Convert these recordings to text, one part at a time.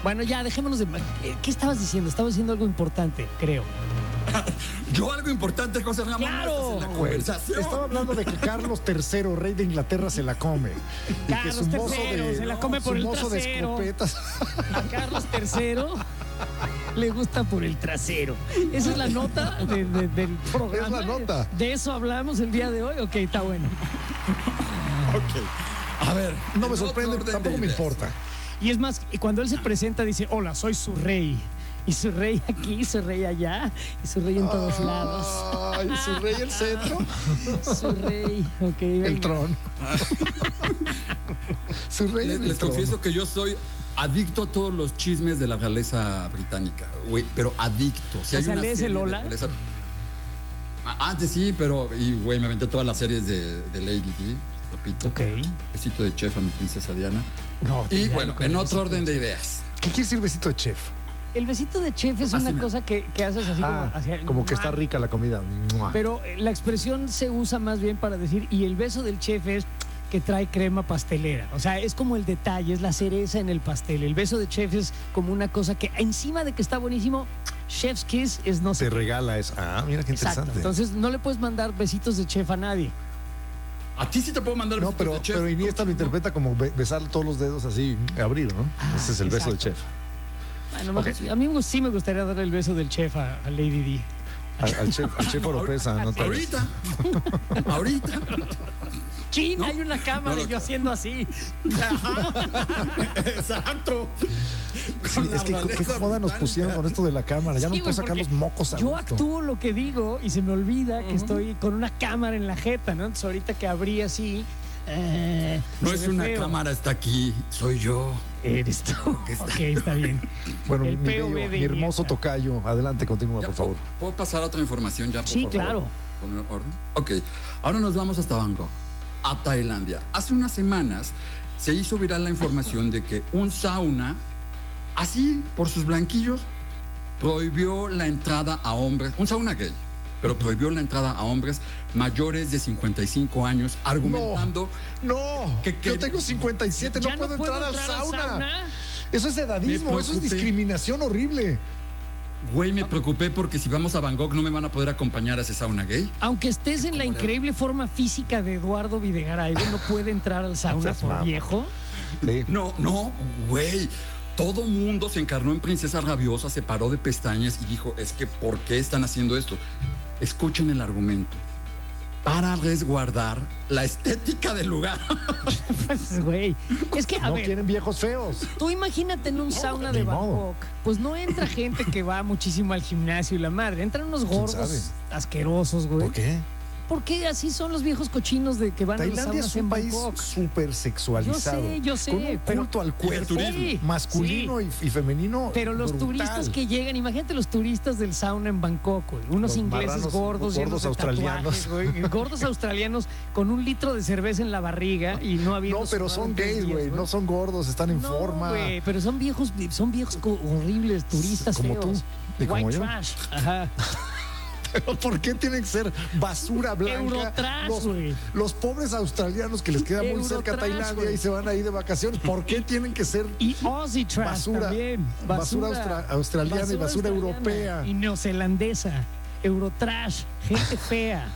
Bueno, ya, dejémonos de... ¿Qué estabas diciendo? Estabas diciendo algo importante, creo. Yo algo importante, José Ramón. ¡Claro! En la Güey, conversación. estaba hablando de que Carlos III, rey de Inglaterra, se la come. Y que Carlos su mozo III se la come por su el mozo de trasero. escopetas. A Carlos III le gusta por el trasero. Esa es la nota del programa. Es la nota. ¿De eso hablamos el día de hoy? Ok, está bueno. Ok. A ver. No en me otro sorprende, orden tampoco de me ideas. importa. Y es más, cuando él se presenta dice, hola, soy su rey. Y su rey aquí, su rey allá, y su rey en todos lados. Ay, su rey el centro. Su rey, ok. Venga. El trono. Su rey en el Les trono. confieso que yo soy adicto a todos los chismes de la realeza británica, güey, pero adicto. Si O hay sea, una ¿lees serie el de Lola? realeza- Antes sí, pero, y güey, me aventé todas las series de Lady Di, repito. Ok. Besito de chef a mi princesa Diana. No, Y ya, bueno, con en el otro besito orden de de ideas. ¿Qué quiere decir besito de chef? El besito de chef es Así una me- cosa que haces así como hacia... Como que está rica la comida. ¡Mua! Pero la expresión se usa más bien para decir, y el beso del chef es que trae crema pastelera. O sea, es como el detalle, es la cereza en el pastel. El beso de chef es como una cosa que encima de que está buenísimo, chef's kiss es no sé Te qué. regala eso. Ah, mira qué Exacto. interesante. Entonces no le puedes mandar besitos de chef a nadie. A ti sí te puedo mandar No, besitos pero, de chef. pero Iniesta lo interpreta como besar todos los dedos así, abrir, ¿no? Ese es el beso de exacto. chef. Bueno, a mí sí me gustaría darle el beso del chef a Lady Di. Al chef Oropesa, no tal vez. Ahorita. Chin, ¿No? hay una cámara No, y yo haciendo así. Exacto. Sí, es que qué joda nos pusieron con esto de la cámara. Ya Sí, no puedo güey, sacar porque los mocos a yo gusto. actúo lo que digo y se me olvida que estoy con una cámara en la jeta, ¿no? Entonces ahorita que abrí así... No se es ve una feo. cámara, está aquí. Soy yo. Eres tú. Ok, está bien. Bueno, El mi, POV bello, de mi hermoso Iniesta. tocayo, adelante, continúa, Ya, por favor. ¿Puedo pasar a otra información ya, por Sí, favor? claro. ¿Poner orden? Ok. Ahora nos vamos hasta Bangkok, a Tailandia. Hace unas semanas se hizo viral la información de que un sauna, así por sus blanquillos, prohibió la entrada a hombres, un sauna gay, pero prohibió la entrada a hombres mayores de 55 años, argumentando No, ¿Qué- qué? yo tengo 57, ¿Ya no puedo entrar al sauna. Eso es edadismo, Me eso es preocupé. discriminación horrible. güey, me preocupé porque si vamos a Bangkok no me van a poder acompañar a ese sauna gay. Aunque estés en la increíble forma física de Eduardo Videgaray, güey, no puede entrar al sauna Seas por mamón. viejo. Sí. No, güey. Todo mundo se encarnó en princesa rabiosa, se paró de pestañas y dijo, es que ¿por qué están haciendo esto? Escuchen el argumento. Para resguardar la estética del lugar. Pues, güey. Es que, a No ver, quieren viejos feos. tú imagínate en un sauna de ni modo. Bangkok. Pues no entra gente que va muchísimo al gimnasio y la madre. Entran unos ¿Quién gordos sabe? asquerosos, güey. ¿Por qué? Porque así son los viejos cochinos de que van a los Tailandia saunas es un en país Bangkok. súper sexualizado. Yo sé, Con un pero- culto al cuerpo Sí, masculino y femenino. Pero los brutal. turistas que llegan, imagínate los turistas del sauna en Bangkok, güey. Unos Los ingleses marranos, gordos, llenos de australianos. tatuajes, güey. Gordos australianos con un litro de cerveza en la barriga y no habiendo No, pero sudado son en 3 gays, días, güey. No son gordos, están en No, forma. güey, pero son viejos horribles, turistas Como feos. tú y como White yo. trash. Ajá. Pero ¿por qué tienen que ser basura blanca? Eurotrash, güey. Los pobres australianos que les queda muy cerca a Eurotrash, Tailandia güey. y se van ahí de vacaciones, ¿por qué tienen que ser Y Aussie trash basura, también. australiana y basura europea? Y neozelandesa. Eurotrash. Gente fea.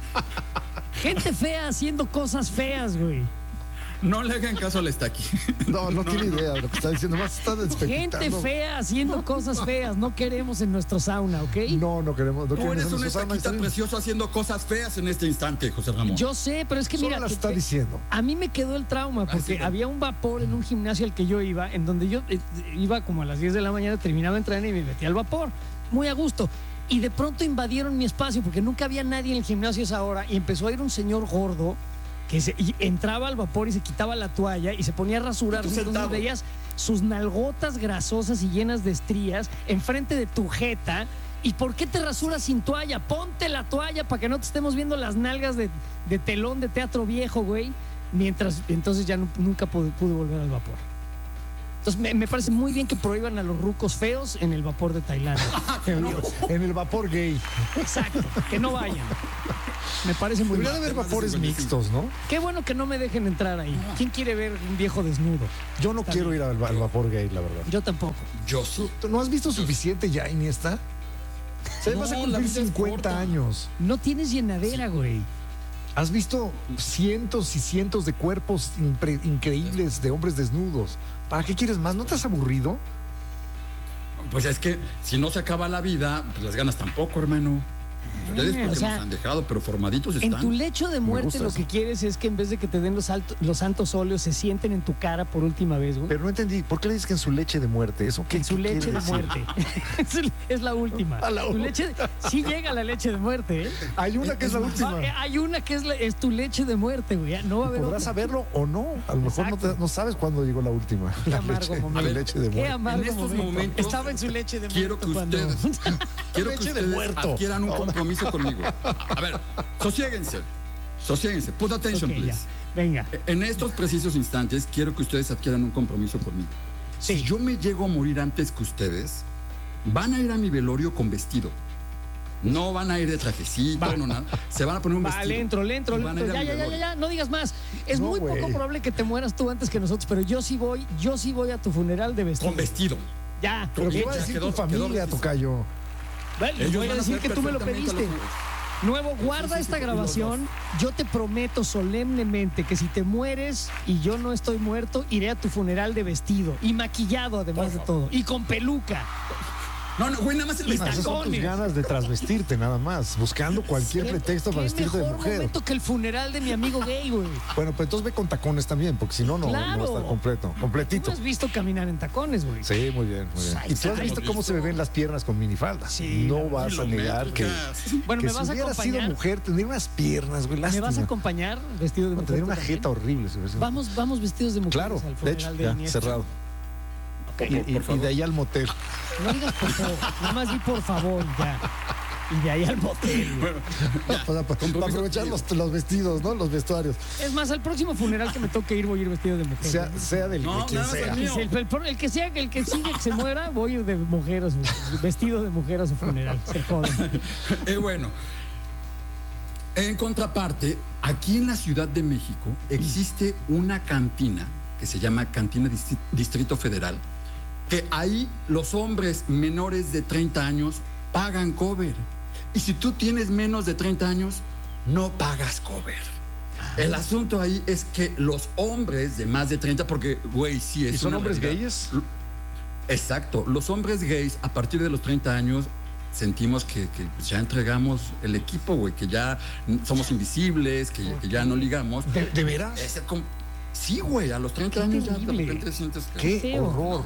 Gente fea haciendo cosas feas, güey. No le hagan caso al Estaqui. No tiene idea de lo que está diciendo. Más está despectando. Gente fea haciendo cosas feas. No queremos en nuestro sauna, ¿ok? No queremos. No Tú queremos eres en un nuestro sauna, estaquita está bien. precioso haciendo cosas feas en este instante, José Ramón. Yo sé, pero es que Solo mira, las está diciendo. a mí me quedó el trauma porque sí. había un vapor en un gimnasio al que yo iba, en donde yo iba como a las 10 de la mañana, terminaba de entrenar y me metía al vapor, muy a gusto. Y de pronto invadieron mi espacio porque nunca había nadie en el gimnasio a esa hora y empezó a ir un señor gordo que y entraba al vapor y se quitaba la toalla y se ponía a rasurar. Y tú Entonces sentado. veías sus nalgotas grasosas y llenas de estrías enfrente de tu jeta. ¿Y por qué te rasuras sin toalla? Ponte la toalla para que no te estemos viendo las nalgas de telón de teatro viejo, güey. Entonces ya nunca pude volver al vapor. Entonces me parece muy bien que prohíban a los rucos feos en el vapor de Tailandia. En el vapor gay. Exacto, que no vayan. Me parece muy Debería mal. de haber Más de vapores 55. mixtos, ¿no? Qué bueno que no me dejen entrar ahí. ¿Quién quiere ver un viejo desnudo? Yo no Está quiero bien. ir al vapor gay, la verdad. Yo tampoco. Yo sí. ¿Tú no has visto suficiente ya, Iniesta? Se vas a No, la cumplir vida es 50 corta. años. No tienes llenadera, güey. Has visto cientos y cientos de cuerpos increíbles de hombres desnudos. ¿Para qué quieres más? ¿No te has aburrido? Pues es que si no se acaba la vida, pues las ganas tampoco, hermano. Ustedes porque o sea, nos han dejado, pero formaditos En están. tu lecho de muerte gusta lo eso. que quieres es que en vez de que te den los santos óleos se sienten en tu cara por última vez, güey. Pero no entendí. ¿Por qué le dices que en su leche de muerte? ¿Eso qué? En su qué leche quiere de decir? muerte. Es la última. A la Tu leche, sí llega la leche de muerte, ¿eh? Hay una que es la última. Hay una que es tu leche de muerte, güey. Ya no va a haber Podrás otra. saberlo o no. A lo mejor Exacto. no sabes cuándo llegó la última. Qué La amargo leche, momento. la leche de Qué muerte. amargo En estos momento. momentos, Estaba en su leche de Quiero muerte que cuando... ustedes, quiero que Leche de ustedes muerto. adquieran un compromiso conmigo. A ver, sosiéguense. Sosiéguense. Put attention, Ok, ya. please. Venga. En estos precisos instantes, quiero que ustedes adquieran un compromiso conmigo. Sí. Si yo me llego a morir antes que ustedes, van a ir a mi velorio con vestido. No van a ir de trajecito, Va. no nada. Se van a poner un Va, vestido. le entro. Y van a ir a Ya, mi velorio. no digas más. Es No, muy güey. poco probable que te mueras tú antes que nosotros, pero yo sí voy a tu funeral de vestido. Con vestido. Ya. Pero ¿qué Ya va a decir quedó- tu familia, quedó tocayo? Vale, les Ellos voy a van a decir saber que tú me lo perfectamente pediste. Nuevo, guarda sí, esta sí, grabación. Yo te prometo solemnemente que si te mueres y yo no estoy muerto, iré a tu funeral de vestido y maquillado además de todo y con peluca. No, güey, nada más el Y vestido. Esas son tus tacones. ganas de trasvestirte, nada más. Buscando cualquier pretexto para ¿Qué vestirte de mejor mujer. momento que el funeral de mi amigo gay, güey? Bueno, pues entonces ve con tacones también, porque si no, no va a Claro. estar completo, Tú completito. me has visto caminar en tacones, güey. Sí, muy bien, muy bien. Ahí ¿Y tú has está. visto cómo se me ven las piernas con minifalda? Sí, No la vas a negar que, Bueno, que ¿me si vas a hubiera sido acompañar? mujer, tendría unas piernas, güey, ¿Me lástima. vas a acompañar vestido de No, mujer? tendría tú una también? jeta horrible. si hubiera sido- Vamos vestidos de mujeres Claro, al de funeral hecho, de ya, Iniesta. cerrado. Por Y favor. de ahí al motel. No digas por favor, nada más di por favor, ya. Y de ahí al motel. güey. Para aprovechar los vestidos, ¿no? Los vestuarios. Es más, al próximo funeral que me toque ir, voy a ir vestido de mujer. Sea, güey. sea del No, de quien nada más sea. el mío. Sí, el que sea, el que sigue que se muera, voy a ir de mujer, a vestido de mujer a su funeral. Se joden. Bueno, en contraparte, aquí en la Ciudad de México existe una cantina que se llama Cantina Distrito Federal, que ahí los hombres menores de 30 años pagan cover. Y si tú tienes menos de 30 años, no pagas cover. El asunto ahí es que los hombres de más de 30, porque, güey, sí es ¿Y son una hombres realidad. gayes? Exacto. Los hombres gays, a partir de los 30 años, sentimos que ya entregamos el equipo, güey, que ya somos invisibles, que ya no ligamos. ¿De veras? Sí, güey, a los 30 Qué años ya de terrible. repente sientes que... ¡Qué feo. horror!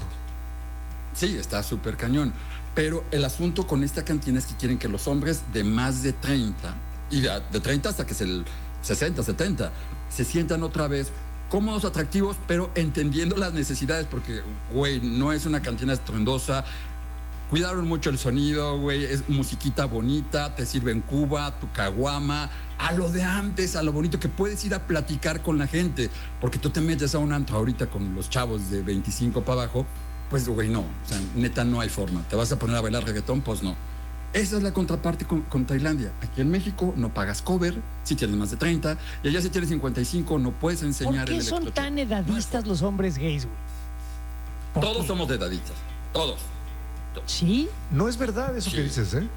Sí, está súper cañón. Pero el asunto con esta cantina es que quieren que los hombres de más de 30, y de 30 hasta que es el 60, 70, se sientan otra vez cómodos, atractivos, pero entendiendo las necesidades, porque, güey, no es una cantina estruendosa. Cuidaron mucho el sonido, güey, es musiquita bonita, te sirven Cuba, tu caguama, a lo de antes, a lo bonito que puedes ir a platicar con la gente, porque tú te metes a un antro ahorita con los chavos de 25 para abajo, pues, güey, no, o sea, neta no hay forma. ¿Te vas a poner a bailar reggaetón? Pues no. Esa es la contraparte con Tailandia. Aquí en México no pagas cover si tienes más de 30, y allá si tienes 55 no puedes enseñar ¿Por qué el son electrochoque. tan edadistas los hombres gays, güey? ¿Por Todos qué? somos de edaditas, todos. ¿Sí? No es verdad eso Sí. que dices, ¿eh?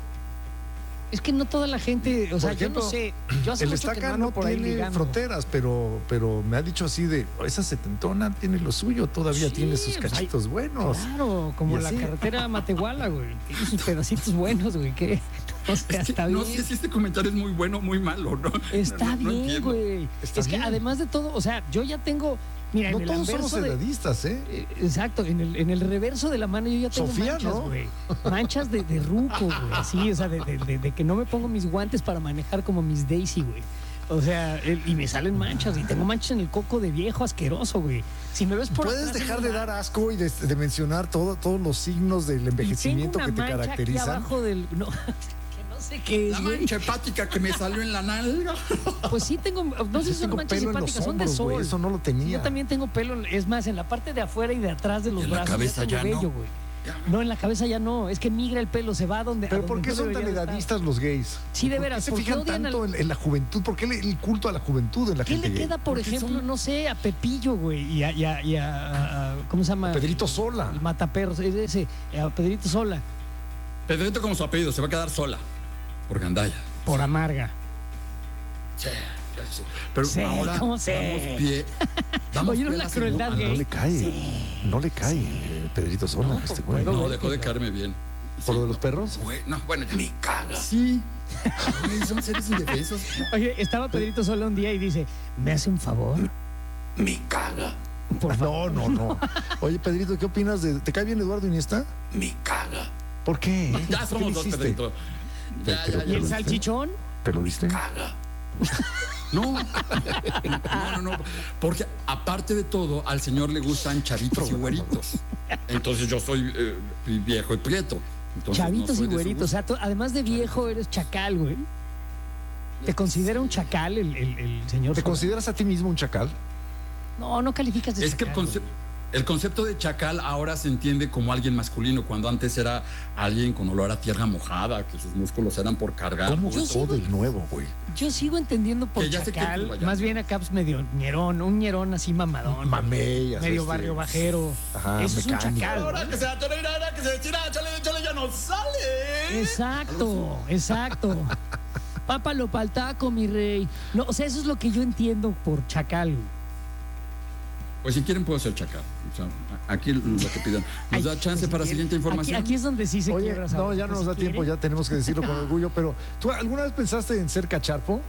Es que no toda la gente, o sea, ejemplo, yo no sé. Yo hace El mucho que estaca ando no por ahí tiene ligando. fronteras, pero me ha dicho así de, esa setentona tiene lo suyo, todavía Sí, tiene sus pues, cachitos buenos. Claro, como Y la así. carretera a Matehuala, güey. Tiene sus pedacitos buenos, güey. ¿Qué? O sea, Es que está no bien. sé si este comentario es muy bueno o muy malo, ¿no? Está No bien, entiendo. güey. Está Es que bien. además de todo, o sea, yo ya tengo. Mira, No en el todos somos anverso de. edadistas, ¿eh? Exacto, en el reverso de la mano yo ya tengo Sofía, manchas, ¿no? güey. Manchas de ruco, güey. Así, o sea, de que no me pongo mis guantes para manejar como mis Daisy, güey. O sea, y me salen manchas y tengo manchas en el coco de viejo asqueroso, güey. Si me ves por ¿Puedes atrás, dejar no de dar asco y de mencionar todos los signos del y tengo envejecimiento una que te mancha aquí caracterizan? abajo del. No, que no sé qué La es, güey. mancha hepática que me salió en la nalga. Pues sí tengo. No sé Yo si son tengo manchas pelo en los simpáticas, son de hombros, güey, sol. eso no lo tenía. Yo también tengo pelo, es más, en la parte de afuera y de atrás de los en la brazos. cabeza tengo ya no. vello, güey. No, en la cabeza ya no. Es que migra el pelo, se va a donde. Pero a ¿por donde qué no son tan debería edadistas los gays? Sí, de ¿Por veras, qué se ¿por qué fijan odian tanto en la juventud? ¿Por qué el culto a la juventud en la ¿Qué gente le gay? queda, por Porque ejemplo, son no sé, a Pepillo, güey? Y a ¿cómo se llama? Pedrito Sola. El mataperros, ese, a Pedrito Sola, Pedrito como su apellido, se va a quedar sola. Por gandalla. por amarga. Sí, sí. Pero Sí, ahora ¿cómo sé? damos pie. Damos Oye, ¿no pie a la la crueldad señora- No gay? le cae. No le cae Pedrito Sola No, a este pues, güey. No, dejó de caerme bien. ¿Por lo de los perros? Güey, no, bueno, ya me caga. Sí. Güey, son seres indefensos. Oye, estaba Pedrito Sola un día y dice, ¿me hace un favor? Me caga. Por favor. No. Oye, Pedrito, ¿qué opinas de... ¿Te cae bien Eduardo Iniesta? Me caga. ¿Por qué? Ya ¿Qué somos le dos, hiciste? Pedrito. ¿Y el salchichón? ¿Te lo diste? Caga. No, no. Porque aparte de todo, al señor le gustan chavitos y güeritos. Entonces yo soy viejo y prieto. Entonces, Chavitos no soy y de su güeritos. O sea, gusto. además de viejo, eres chacal, güey. ¿Te considera un chacal el señor ¿Te Sola? consideras a ti mismo un chacal? No, no calificas de Es que chacal. el concepto de chacal ahora se entiende como alguien masculino, cuando antes era alguien con olor a tierra mojada, que sus músculos eran por cargar. ¿Cómo Yo gustó sigo- del nuevo, güey? Yo sigo entendiendo por Que ya sé que chacal, tú, vaya. más bien acá pues medio ñerón, un ñerón así mamadón. Mamellas. medio barrio bajero. Ajá, Eso es un mecánico. chacal. ¿no? Ahora que se ahora que se tira, chale, ya no sale. Exacto. Pápalo pa'l taco, mi rey. No, o sea, eso es lo que yo entiendo por chacal. güey. Pues si quieren puedo ser chacal. O sea, aquí lo que pidan. ¿Nos da chance pues, para si siguiente quieren. información? Aquí es donde sí se Oye, quiebra. no, ¿sabes? ya no nos da Si tiempo, quiere. ya tenemos que decirlo con orgullo, pero ¿tú alguna vez pensaste en ser cacharpo?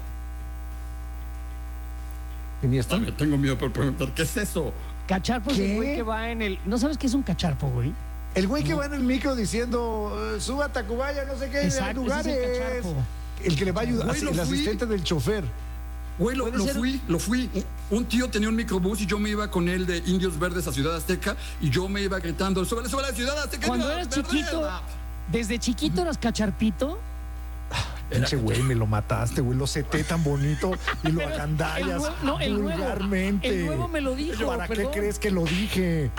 ¿Iniesta? A ver, tengo miedo por preguntar, ¿qué es eso? Cacharpo es ¿Qué? el güey que va en el. ¿No sabes qué es un cacharpo, güey? El güey que va en el micro diciendo, suba a Tacubaya, no sé qué, hay Exacto, ese lugares. es el cacharpo. El que le va a ayudar, Güey, lo el fui. asistente del chofer. Güey, lo Puede ser- fui. Un tío tenía un microbús y yo me iba con él de Indios Verdes a Ciudad Azteca y yo me iba gritando, súbele, súbele a Ciudad Azteca. Cuando Indios eras Verdes". chiquito, desde chiquito eras cacharpito. Pinche güey, me lo mataste, güey. Lo seté tan bonito y lo Pero agandallas el nuevo- no, el nuevo. vulgarmente. El nuevo me lo dijo, ¿Para perdón. qué crees que lo dije?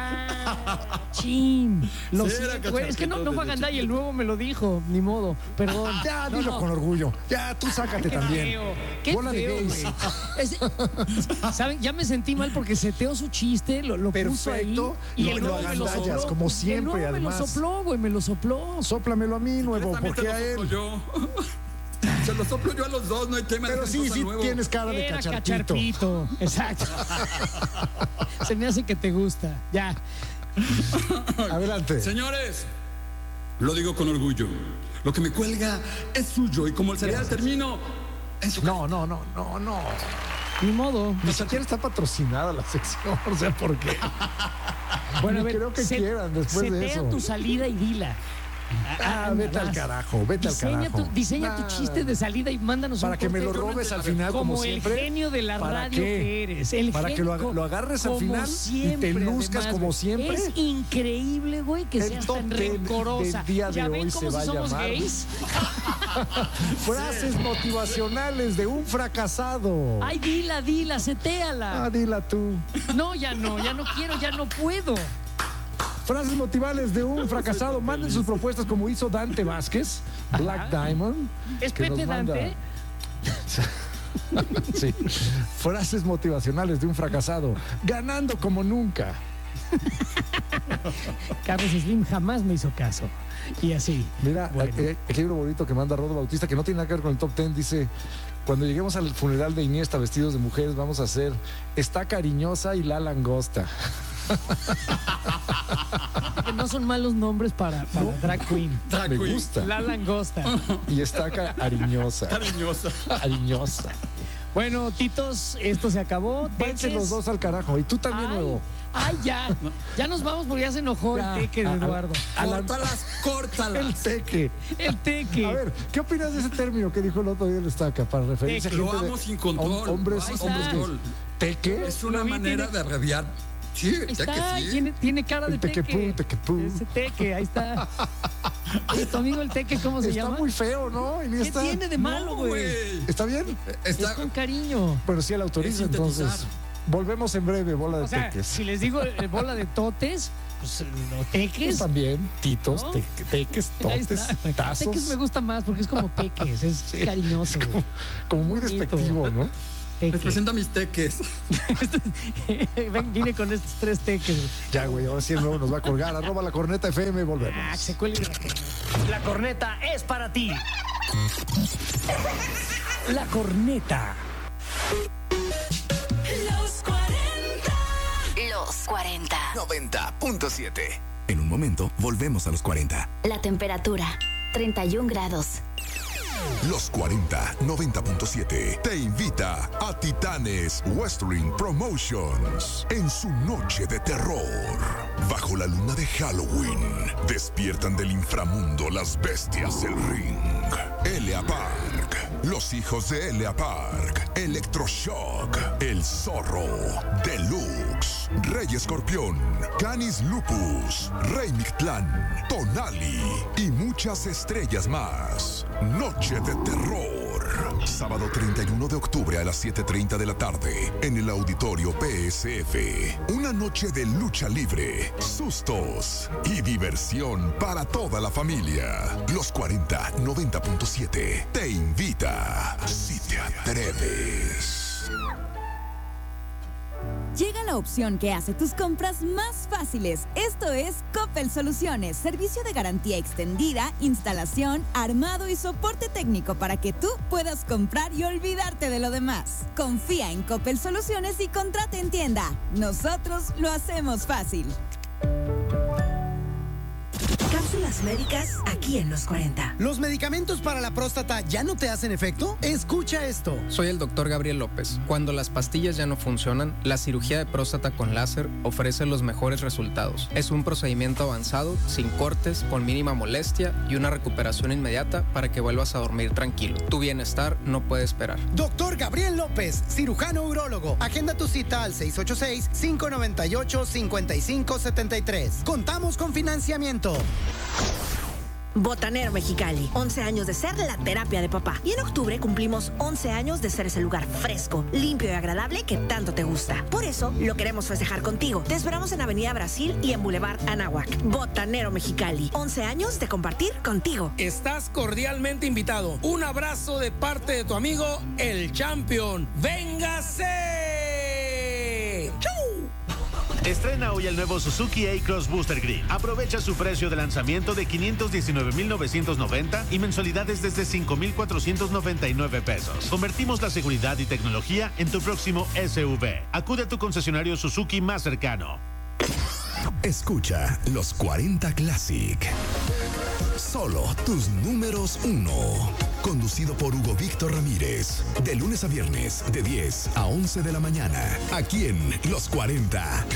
Chin. Lo Sí, era siento, güey. Es que no cacharpito fue desde Gandaya y el chiquito. nuevo me lo dijo. Ni modo. Perdón. Ya, No, dilo no. con orgullo. Ya, tú sácate Qué también. feo. Qué Bola de feo, gays. güey. ¿Saben? Ya me sentí mal porque seteó su chiste, lo puso ahí. Perfecto. Y Lo el nuevo me lo agandallas, sopló. como siempre, El nuevo además. me lo sopló, güey. Me lo sopló. Sóplamelo a mí, nuevo, También porque te a lo soplo él. yo. Se lo soplo yo a los dos, no hay tema. Pero dejen sí, cosa sí nuevo. tienes cara de Era cacharpito. cacharpito. Exacto. Se me hace que te gusta. Ya. Adelante. Señores, lo digo con orgullo. Lo que me cuelga es suyo y como el cereal termino en su No. Ni modo. Ni siquiera está patrocinada la sección, o sea, ¿por qué? Bueno, Ni a ver, creo que quieran después de setea eso. tu salida y dila. Vete al vas. carajo, vete al carajo. Diseña tu Nah. chiste de salida y mándanos Para un que me lo corte. robes al final, como el siempre. genio de la ¿Para radio qué? que eres. El Para que genio lo agarres al como final y te luzcas como güey. siempre. Es increíble, güey, que El seas top tan 10 rencorosa. del día de ¿Ya ven hoy cómo se va si a somos llamar. gays? Frases motivacionales de un fracasado. Ay, dila, setéala. Dila tú. No quiero, ya no puedo. Frases motivacionales de un fracasado. Manden sus propuestas como hizo Dante Vázquez, Black Diamond. ¿Es que nos Pepe manda- Dante? Sí. Frases motivacionales de un fracasado. Ganando como nunca. Carlos Slim jamás me hizo caso. Y así. Mira, Bueno. el libro bonito que manda Rodo Bautista, que no tiene nada que ver con el top 10, dice: cuando lleguemos al funeral de Iniesta vestidos de mujeres, vamos a hacer Está cariñosa y la langosta. Que no son malos nombres para drag queen. Drag Me queen. gusta. La langosta. Y está cariñosa. Cariñosa. Cariñosa. Bueno, titos, esto se acabó. Váyanse los dos al carajo. Y tú también, nuevo. Ay, ya. Ya nos vamos porque ya se enojó Ya. el teque de Eduardo. Córtalas. El teque. El teque. A ver, ¿qué opinas de ese término que dijo el otro día el Estaca para referirse a Lo gente de amo sin control. hombres, Ahí está. hombres gays? ¿Teque? Es una Lo vi, manera tiene- de abreviar. Sí, Ahí ya que está, sí. tiene cara de El teque. tequepú. Ese teque, ahí está. Oye, tu amigo el teque, ¿cómo se Está llama? muy feo, ¿no? ¿Qué Iniesta. tiene de malo, No, güey? ¿Está bien? Es Está, con cariño. Bueno, sí, él autoriza, Es sintetizar. entonces. Volvemos en breve, bola de O sea, teques. si les digo bola de totes, Pues, o Pues teques. también, titos, ¿No? teques, Ahí totes, está. tazos. Teques me gusta más porque es como peques, es cariñoso. güey. Como muy Bonito. despectivo, ¿no? Les Teques. presento a mis teques. Vine con estos 3 teques. güey. Ya, güey, ahora sí el nuevo nos va a colgar. Arroba la corneta FM, volvemos. Ah, se cuelgue la corneta. La corneta es para ti. La corneta. Los 40. Los 40. 90.7. En un momento, volvemos a los 40. La temperatura, 31 grados. Los 40, 90.7 te invita a Titanes Wrestling Promotions en su noche de terror. Bajo la luna de Halloween, despiertan del inframundo las bestias del ring. Elia Park, los hijos de Elia Park, Electroshock, El Zorro, Deluxe, Rey Escorpión, Canis Lupus, Rey Mictlán, Tonali y muchas estrellas más. Noche de terror. Sábado 31 de octubre a las 7:30 de la tarde en el auditorio PSF. Una noche de lucha libre, sustos y diversión para toda la familia. Los 40 90.7 te invita. Si te atreves. Llega la opción que hace tus compras más fáciles. Esto es Coppel Soluciones, servicio de garantía extendida, instalación, armado y soporte técnico para que tú puedas comprar y olvidarte de lo demás. Confía en Coppel Soluciones y contrata en tienda. Nosotros lo hacemos fácil. Cápsulas médicas aquí en los 40. ¿Los medicamentos para la próstata ya no te hacen efecto? Escucha esto. Soy el doctor Gabriel López. Cuando las pastillas ya no funcionan, la cirugía de próstata con láser ofrece los mejores resultados. Es un procedimiento avanzado, sin cortes, con mínima molestia y una recuperación inmediata para que vuelvas a dormir tranquilo. Tu bienestar no puede esperar. Doctor Gabriel López, cirujano urólogo. Agenda tu cita al 686-598-5573. Contamos con financiamiento. Botanero Mexicali, 11 años de ser la terapia de papá. Y en octubre cumplimos 11 años de ser ese lugar fresco, limpio y agradable que tanto te gusta. Por eso lo queremos festejar contigo. Te esperamos en Avenida Brasil y en Boulevard Anáhuac. Botanero Mexicali, 11 años de compartir contigo. Estás cordialmente invitado. Un abrazo de parte de tu amigo, el Champion. ¡Véngase! ¡Chau! Estrena hoy el nuevo Suzuki A-Cross Booster Green. Aprovecha su precio de lanzamiento de 519,990 y mensualidades desde 5,499 pesos. Convertimos la seguridad y tecnología en tu próximo SUV. Acude a tu concesionario Suzuki más cercano. Escucha los 40 Classic. Solo tus números 1. Conducido por Hugo Víctor Ramírez. De lunes a viernes, de 10 a 11 de la mañana. Aquí en Los 40.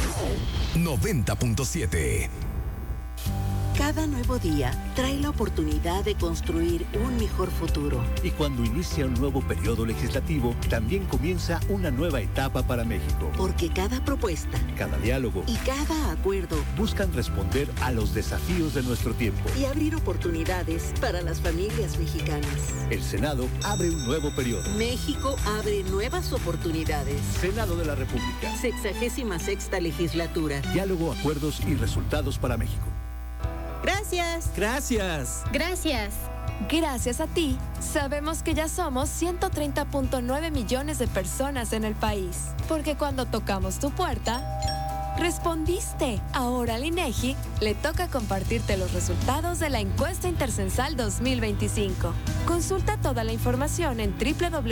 90.7. Cada nuevo día trae la oportunidad de construir un mejor futuro. Y cuando inicia un nuevo periodo legislativo, también comienza una nueva etapa para México. Porque cada propuesta, cada diálogo y cada acuerdo buscan responder a los desafíos de nuestro tiempo y abrir oportunidades para las familias mexicanas. El Senado abre un nuevo periodo. México abre nuevas oportunidades. Senado de la República. 66ª legislatura. Diálogo, acuerdos y resultados para México. Gracias. Gracias. Gracias. Gracias a ti, sabemos que ya somos 130.9 millones de personas en el país. Porque cuando tocamos tu puerta, respondiste. Ahora al INEGI le toca compartirte los resultados de la encuesta intercensal 2025. Consulta toda la información en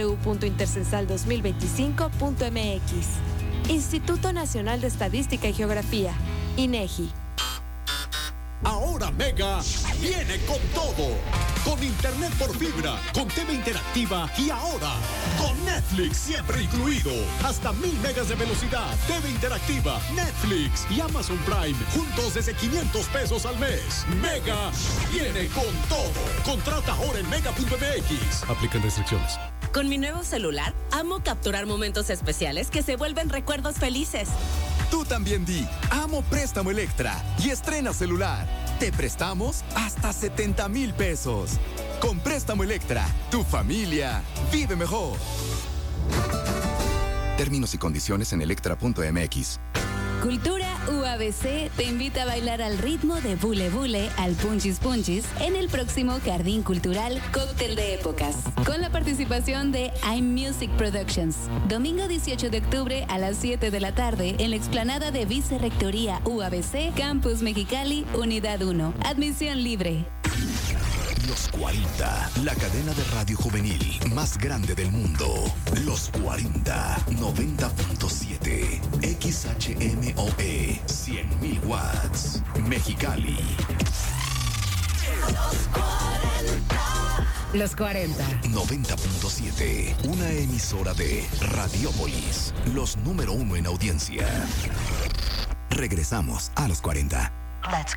www.intercensal2025.mx. Instituto Nacional de Estadística y Geografía, INEGI. Ahora Mega viene con todo. Con internet por fibra, con TV interactiva y ahora con Netflix siempre incluido. Hasta 1000 megas de velocidad, TV interactiva, Netflix y Amazon Prime juntos desde 500 pesos al mes. Mega viene con todo. Contrata ahora en mega.mx. Aplican restricciones. Con mi nuevo celular, amo capturar momentos especiales que se vuelven recuerdos felices. Tú también di, amo Préstamo Electra y estrena celular. Te prestamos hasta 70,000 pesos. Con Préstamo Electra, tu familia vive mejor. Términos y condiciones en electra.mx. Cultura UABC te invita a bailar al ritmo de Bule Bule al Punchis Punchis en el próximo Jardín Cultural Cóctel de Épocas, con la participación de I'm Music Productions. Domingo 18 de octubre a las 7 de la tarde en la explanada de Vicerrectoría UABC, Campus Mexicali, Unidad 1. Admisión libre. Los 40, la cadena de radio juvenil más grande del mundo. Los 40, 90.7, XHMOE, 100.000 watts, Mexicali. Los 40. 90.7, una emisora de Radiópolis, los número 1 en audiencia. Regresamos a los 40. Let's